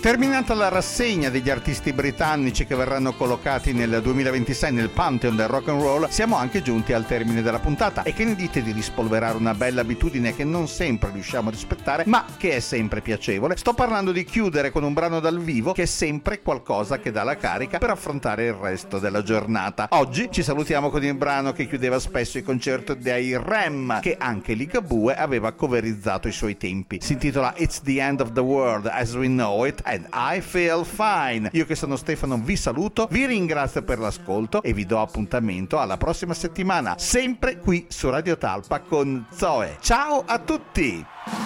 Terminata la rassegna degli artisti britannici che verranno collocati nel 2026 nel Pantheon del rock and roll, siamo anche giunti al termine della puntata. E che ne dite di rispolverare una bella abitudine che non sempre riusciamo a rispettare, ma che è sempre piacevole? Sto parlando di chiudere con un brano dal vivo, che è sempre qualcosa che dà la carica per affrontare il resto della giornata. Oggi ci salutiamo con il brano che chiudeva spesso i concerti dei Rem, che anche Ligabue aveva coverizzato ai suoi tempi. Si intitola It's the End of the World as We Know It and I Feel Fine. Io che sono Stefano vi saluto, vi ringrazio per l'ascolto e vi do appuntamento alla prossima settimana, sempre qui su Radio Talpa con Zoe. Ciao a tutti!